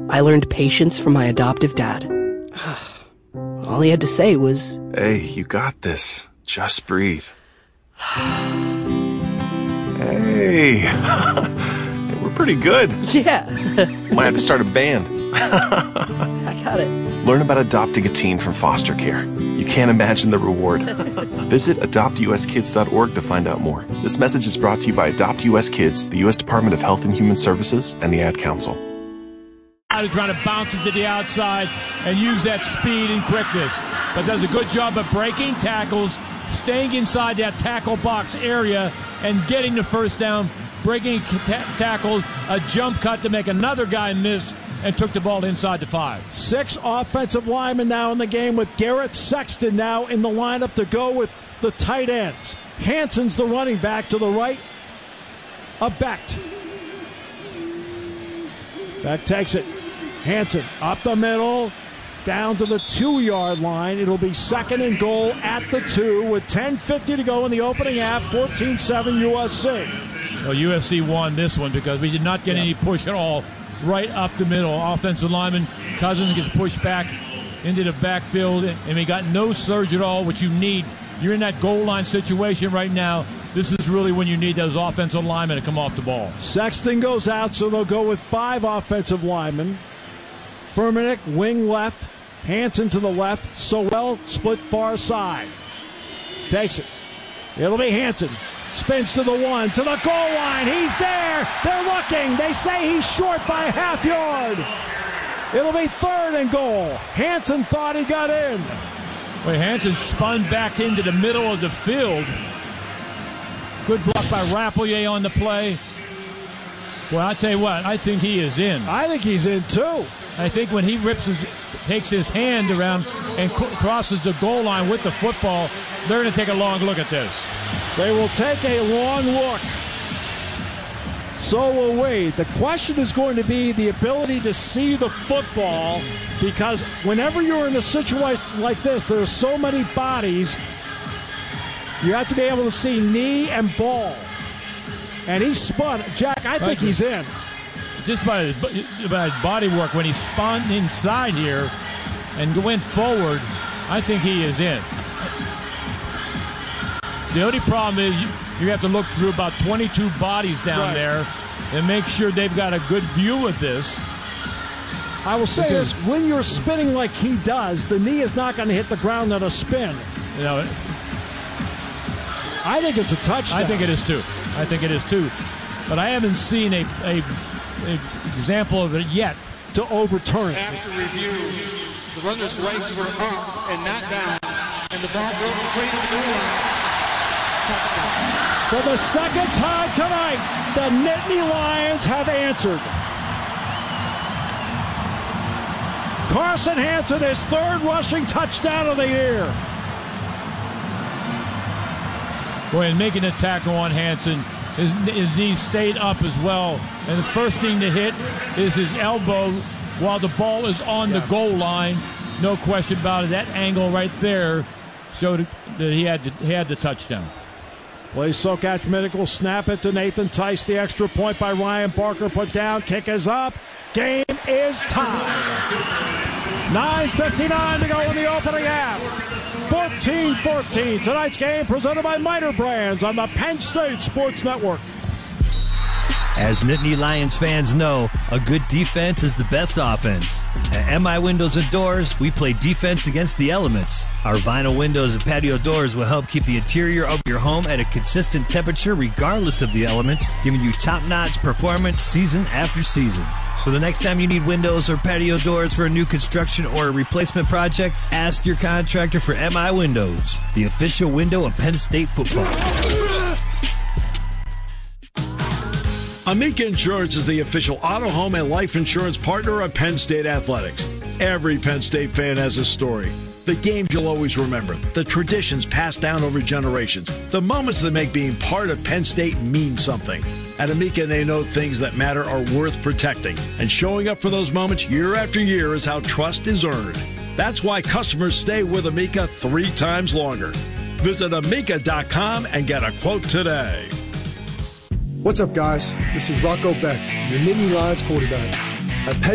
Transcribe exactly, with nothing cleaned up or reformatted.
I learned patience from my adoptive dad. All he had to say was, "Hey, you got this. Just breathe." Hey, we're pretty good. Yeah. Might have to start a band. I got it. Learn about adopting a teen from foster care. You can't imagine the reward. Visit adopt u s kids dot org to find out more. This message is brought to you by Adopt U S Kids, the U S Department of Health and Human Services, and the Ad Council. Trying to bounce it to the outside and use that speed and quickness. But does a good job of breaking tackles, staying inside that tackle box area, and getting the first down, breaking ta- tackles, a jump cut to make another guy miss, and took the ball inside the five. Six offensive linemen now in the game, with Garrett Sexton now in the lineup to go with the tight ends. Hansen's the running back to the right of Becht. Becht takes it. Hansen up the middle, down to the two-yard line. It'll be second and goal at the two with ten fifty to go in the opening half, fourteen seven U S C. Well, U S C won this one because we did not get yep. any push at all right up the middle. Offensive lineman Cousins gets pushed back into the backfield, and we got no surge at all, which you need. You're in that goal line situation right now. This is really when you need those offensive linemen to come off the ball. Sexton goes out, so they'll go with five offensive linemen. Furmanek, wing left. Hansen to the left. Sowell, split far side. Takes it. It'll be Hansen. Spins to the one, to the goal line. He's there. They're looking. They say he's short by a half yard. It'll be third and goal. Hansen thought he got in. Well, Hansen spun back into the middle of the field. Good block by Rappleyea on the play. Well, I tell you what, I think he is in. I think he's in too. I think when he rips his, takes his hand around and c- crosses the goal line with the football, they're going to take a long look at this. They will take a long look. So will we. The question is going to be the ability to see the football, because whenever you're in a situation like this, there are so many bodies, you have to be able to see knee and ball. And he spun. Jack, I think he's in. Just by his, by his body work, when he spun inside here and went forward, I think he is in. The only problem is you, you have to look through about twenty-two bodies down right. there and make sure they've got a good view of this. I will say because, this, when you're spinning like he does, the knee is not going to hit the ground on a spin. You know, I think it's a touchdown. I think it is too. I think it is too. But I haven't seen a, a, a example of it yet to overturn it. After review, the runner's legs were up and not down, and the ball broke free to the goal line. Touchdown. For the second time tonight, the Nittany Lions have answered. Carson Hansen, his third rushing touchdown of the year. Boy, and making a tackle on Hansen, his, his knee stayed up as well. And the first thing to hit is his elbow while the ball is on yeah. the goal line. No question about it. That angle right there showed that he had, to, he had the touchdown. Play so catch medical. Snap it to Nathan Tice. The extra point by Ryan Barker put down. Kick is up. Game is tied. nine fifty-nine to go in the opening half. fourteen fourteen. Tonight's game presented by Miter Brands on the Penn State Sports Network. As Nittany Lions fans know, a good defense is the best offense. At M I Windows and Doors, we play defense against the elements. Our vinyl windows and patio doors will help keep the interior of your home at a consistent temperature regardless of the elements, giving you top-notch performance season after season. So the next time you need windows or patio doors for a new construction or a replacement project, ask your contractor for M I Windows, the official window of Penn State football. Amica Insurance is the official auto, home, and life insurance partner of Penn State Athletics. Every Penn State fan has a story. The games you'll always remember, the traditions passed down over generations, the moments that make being part of Penn State mean something. At Amica, they know things that matter are worth protecting, and showing up for those moments year after year is how trust is earned. That's why customers stay with Amica three times longer. Visit amica dot com and get a quote today. What's up, guys? This is Rocco Becht, your Nittany Lions quarterback. At Penn